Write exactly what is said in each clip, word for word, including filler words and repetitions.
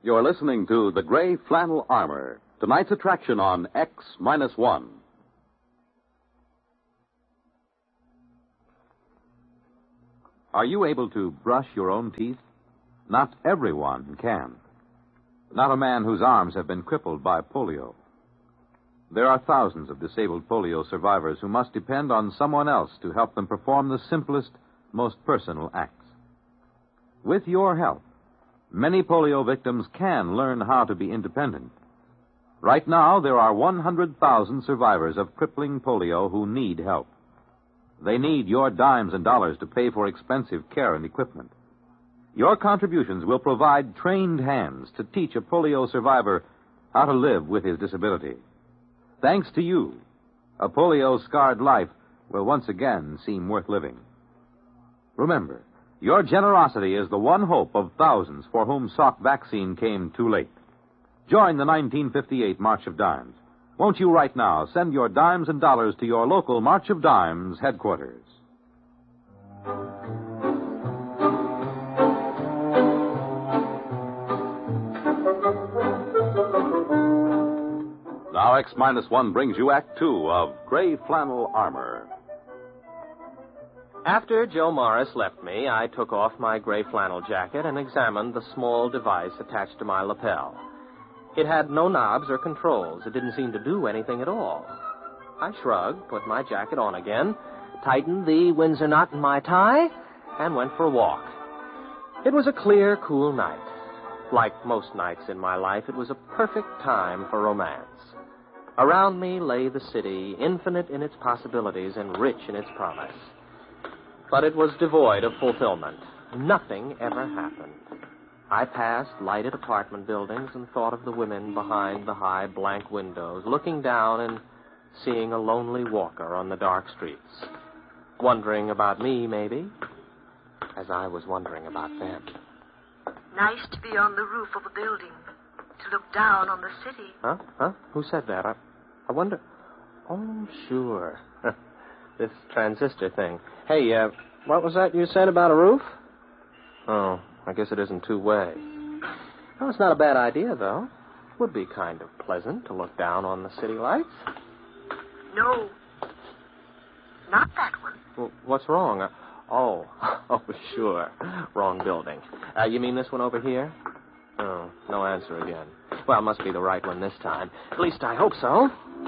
You're listening to The Gray Flannel Armor, tonight's attraction on X Minus One. Are you able to brush your own teeth? Not everyone can. Not a man whose arms have been crippled by polio. There are thousands of disabled polio survivors who must depend on someone else to help them perform the simplest, most personal acts. With your help, many polio victims can learn how to be independent. Right now, there are one hundred thousand survivors of crippling polio who need help. They need your dimes and dollars to pay for expensive care and equipment. Your contributions will provide trained hands to teach a polio survivor how to live with his disability. Thanks to you, a polio-scarred life will once again seem worth living. Remember, your generosity is the one hope of thousands for whom Salk vaccine came too late. Join the nineteen fifty-eight March of Dimes. Won't you right now send your dimes and dollars to your local March of Dimes headquarters? Now X Minus One brings you Act Two of Gray Flannel Armor. After Joe Morris left me, I took off my gray flannel jacket and examined the small device attached to my lapel. It had no knobs or controls. It didn't seem to do anything at all. I shrugged, put my jacket on again, tightened the Windsor knot in my tie, and went for a walk. It was a clear, cool night. Like most nights in my life, it was a perfect time for romance. Around me lay the city, infinite in its possibilities and rich in its promise. But it was devoid of fulfillment. Nothing ever happened. I passed lighted apartment buildings and thought of the women behind the high blank windows, looking down and seeing a lonely walker on the dark streets. Wondering about me, maybe, as I was wondering about them. Nice to be on the roof of a building, to look down on the city. Huh? Huh? Who said that? I, I wonder... Oh, sure. This transistor thing. Hey, uh, what was that you said about a roof? Oh, I guess it isn't two-way. Well, it's not a bad idea, though. Would be kind of pleasant to look down on the city lights. No. Not that one. Well, what's wrong? Uh, oh, oh, sure. Wrong building. Uh, you mean this one over here? Oh, no answer again. Well, it must be the right one this time. At least I hope so.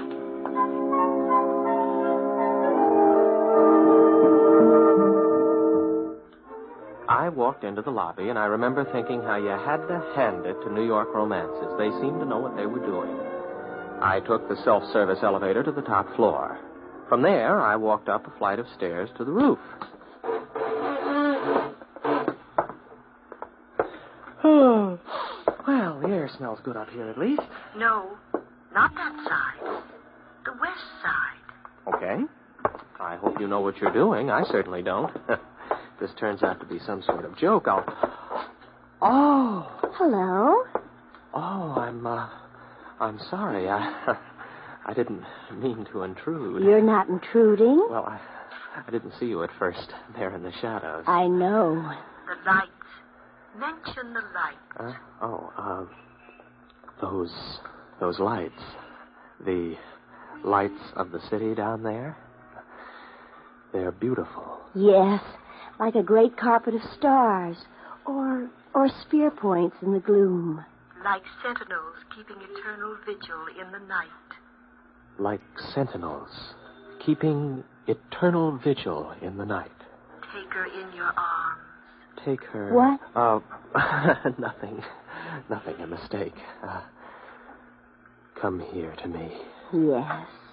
I walked into the lobby, and I remember thinking how you had to hand it to New York romances. They seemed to know what they were doing. I took the self-service elevator to the top floor. From there, I walked up a flight of stairs to the roof. Oh, well, the air smells good up here at least. No, not that side. The west side. Okay. I hope you know what you're doing. I certainly don't. This turns out to be some sort of joke. I'll... Oh. Hello. Oh, I'm, uh, I'm sorry. I, I didn't mean to intrude. You're not intruding. Well, I, I didn't see you at first, there in the shadows. I know. The lights. Mention the lights. Uh, oh, uh, those, those lights. The lights of the city down there. They're beautiful. Yes. Like a great carpet of stars, or or spear points in the gloom. Like sentinels keeping eternal vigil in the night. Like sentinels keeping eternal vigil in the night. Take her in your arms. Take her... What? Uh, nothing. Nothing, a mistake. Uh, come here to me. Yes.